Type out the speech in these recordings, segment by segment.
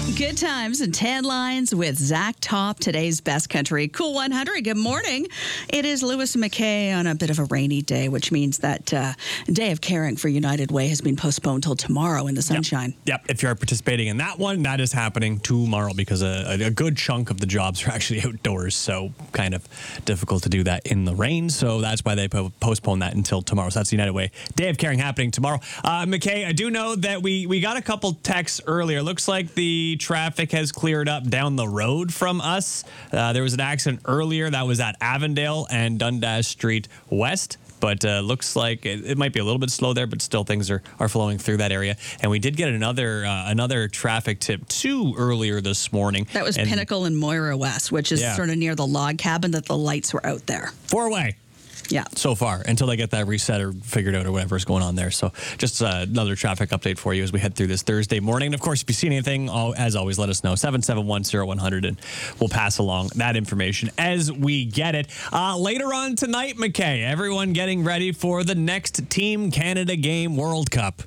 Good times and tan lines with Zach Top, today's best country. Cool 100. Good morning. It is Lewis McKay on a bit of a rainy day, which means that Day of Caring for United Way has been postponed till tomorrow in the sunshine. Yep. If you are participating in that one, that is happening tomorrow because a good chunk of the jobs are actually outdoors. So kind of difficult to do that in the rain. So that's why they postponed that until tomorrow. So that's the United Way Day of Caring happening tomorrow. McKay, I do know that we got a couple texts earlier. Looks like the traffic has cleared up down the road from us. There was an accident earlier that was at Avondale and Dundas Street West. But looks like it might be a little bit slow there, but still things are flowing through that area. And we did get another traffic tip too earlier this morning. That was Pinnacle and Moira West, which is sort of near the log cabin that the lights were out there. Four-way. Yeah. So far, until they get that reset or figured out or whatever is going on there. So just another traffic update for you as we head through this Thursday morning. And of course, if you see anything, as always, let us know. 771-0100, and we'll pass along that information as we get it. Later on tonight, McKay, everyone getting ready for the next Team Canada game, World Cup.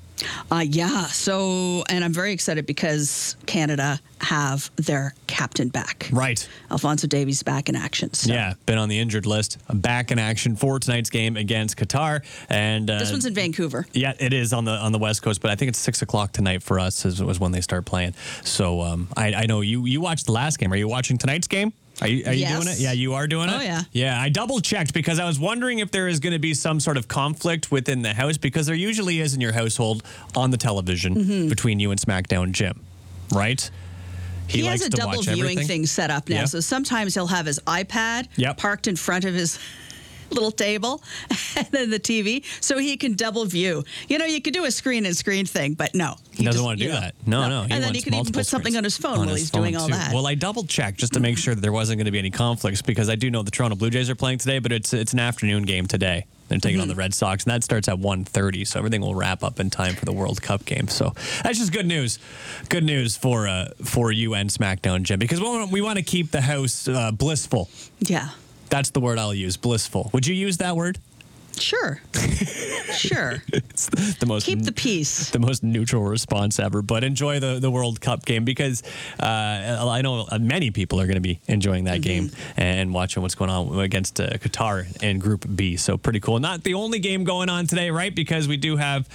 So, and I'm very excited because Canada have their captain back. Right. Alphonso Davies back in action. So. Yeah, been on the injured list, back in action for tonight's game against Qatar. And this one's in Vancouver. Yeah, it is on the West Coast, but I think it's 6 o'clock tonight for us was when they start playing. So I know you watched the last game. Are you watching tonight's game? Are you doing it? Yeah, you are doing it? Oh, yeah. Yeah, I double-checked because I was wondering if there is going to be some sort of conflict within the house, because there usually is in your household on the television between you and SmackDown Jim, right? He likes has a to double watch viewing everything. thing set up now. Yeah. So sometimes he'll have his iPad parked in front of his little table and then the TV so he can double view. You know, you could do a screen and screen thing, but no. He doesn't want to do that. No. And then he can even put something on his phone while he's doing all that. Well, I double-checked just to make sure that there wasn't going to be any conflicts, because I do know the Toronto Blue Jays are playing today, but it's an afternoon game today. They're taking on the Red Sox, and that starts at 1:30, so everything will wrap up in time for the World Cup game. So that's just good news. Good news for you and SmackDown, Jim, because we want to keep the house blissful. Yeah. That's the word I'll use, blissful. Would you use that word? Sure. Sure. It's the most keep the peace. The most neutral response ever. But enjoy the World Cup game, because I know many people are going to be enjoying that game and watching what's going on against Qatar in Group B. So pretty cool. Not the only game going on today, right? Because we do have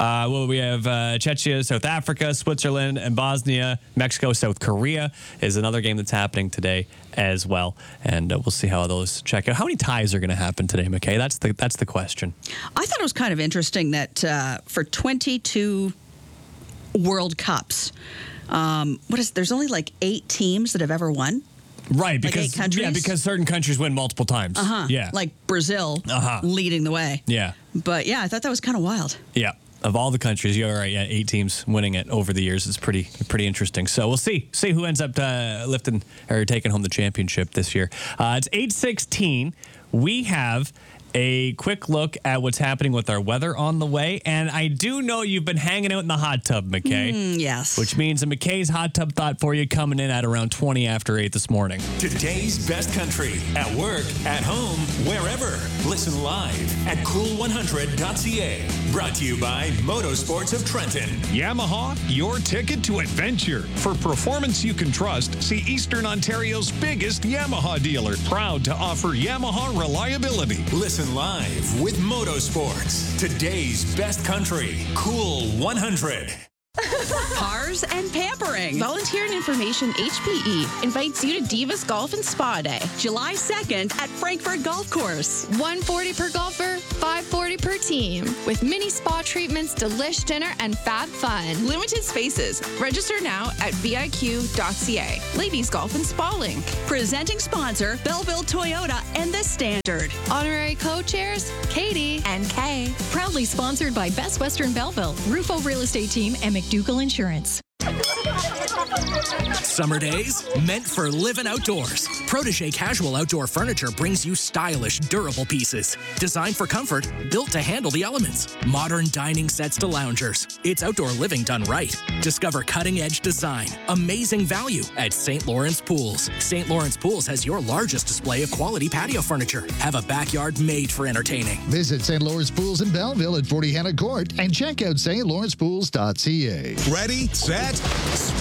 Czechia, South Africa, Switzerland, and Bosnia. Mexico, South Korea is another game that's happening today as well. And we'll see how those check out. How many ties are going to happen today, McKay? That's the question. I thought it was kind of interesting that for 22 World Cups, there's only like 8 teams that have ever won. Right, like because 8 countries? because certain countries win multiple times. Yeah, like Brazil leading the way. Yeah, but yeah, I thought that was kind of wild. Yeah. Of all the countries, you're right. Yeah, 8 teams winning it over the years. It's pretty interesting. So we'll see who ends up lifting or taking home the championship this year. It's 8:16. We have a quick look at what's happening with our weather on the way. And I do know you've been hanging out in the hot tub, McKay. Yes. Which means a McKay's hot tub thought for you coming in at around 20 after 8 this morning. Today's best country, at work, at home, wherever. Listen live at cool100.ca. Brought to you by Motorsports of Trenton. Yamaha, your ticket to adventure. For performance you can trust, see Eastern Ontario's biggest Yamaha dealer. Proud to offer Yamaha reliability. Listen live with Motorsports. Today's best country, Cool 100. Cars and pampering. Volunteer and Information HPE invites you to Divas Golf and Spa Day. July 2nd at Frankfurt Golf Course. $140 per golfer, $540 per team. With mini spa treatments, delish dinner, and fab fun. Limited spaces. Register now at viq.ca. Ladies Golf and Spa Link. Presenting sponsor, Belleville Toyota and The Standard. Honorary co-chairs, Katie and Kay. Proudly sponsored by Best Western Belleville, Rufo Real Estate Team, and McDougall Insurance. Summer days meant for living outdoors. Protégé Casual Outdoor Furniture brings you stylish, durable pieces. Designed for comfort, built to handle the elements. Modern dining sets to loungers. It's outdoor living done right. Discover cutting-edge design, amazing value at St. Lawrence Pools. St. Lawrence Pools has your largest display of quality patio furniture. Have a backyard made for entertaining. Visit St. Lawrence Pools in Belleville at 40 Hannah Court and check out stlawrencepools.ca. Ready, set, splash.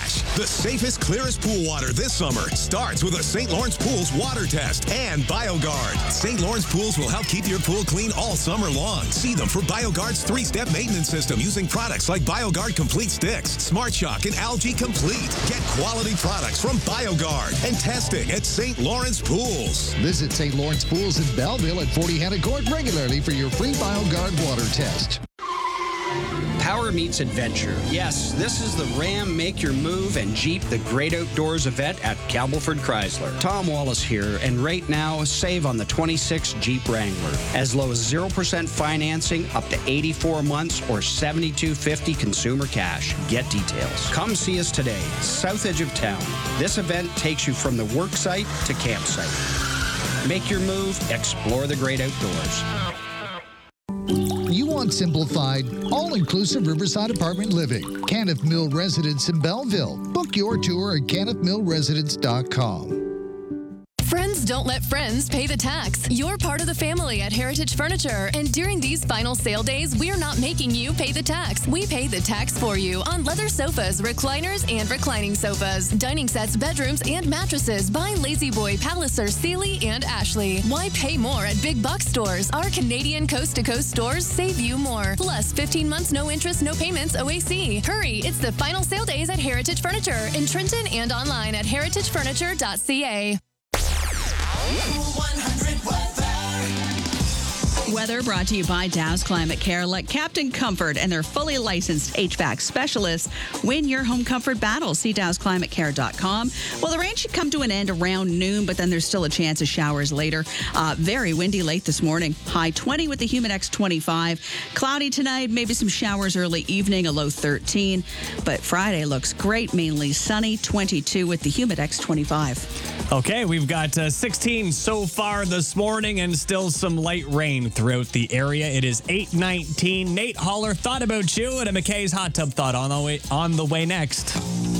Cash. The safest, clearest pool water this summer starts with a St. Lawrence Pools water test and BioGuard. St. Lawrence Pools will help keep your pool clean all summer long. See them for BioGuard's 3-step maintenance system using products like BioGuard Complete Sticks, Smart Shock, and Algae Complete. Get quality products from BioGuard and testing at St. Lawrence Pools. Visit St. Lawrence Pools in Belleville at 40 Hannah Court regularly for your free BioGuard water test. Power meets adventure. Yes, this is the Ram Make Your Move and Jeep The Great Outdoors event at Campbellford Chrysler. Tom Wallace here, and right now, save on the 26 Jeep Wrangler. As low as 0% financing, up to 84 months, or $72.50 consumer cash. Get details. Come see us today, south edge of town. This event takes you from the work site to campsite. Make your move, explore the great outdoors. You want simplified, all-inclusive Riverside apartment living. Caniff Mill Residence in Belleville. Book your tour at caniffmillresidence.com. Friends don't let friends pay the tax. You're part of the family at Heritage Furniture, and during these final sale days, we're not making you pay the tax. We pay the tax for you on leather sofas, recliners, and reclining sofas, dining sets, bedrooms, and mattresses by Lazy Boy, Palliser, Sealy, and Ashley. Why pay more at big box stores? Our Canadian coast-to-coast stores save you more. Plus, 15 months, no interest, no payments, OAC. Hurry, it's the final sale days at Heritage Furniture in Trenton and online at heritagefurniture.ca. Weather brought to you by Dow's Climate Care. Let Captain Comfort and their fully licensed HVAC specialists win your home comfort battle. See dowsclimatecare.com. Well, the rain should come to an end around noon, but then there's still a chance of showers later. Very windy late this morning. High 20 with the Humidex 25. Cloudy tonight, maybe some showers early evening, a low 13. But Friday looks great, mainly sunny, 22 with the Humidex 25. Okay, we've got 16 so far this morning and still some light rain throughout the area. It is 8:19. Nate Holler thought about you, and a McKay's Hot Tub Thought on the way next.